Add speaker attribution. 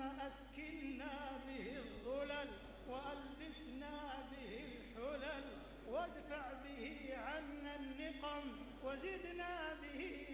Speaker 1: أسكنا به الظلل وألبسنا به الحلل وادفع به عنا النقم وزدنا به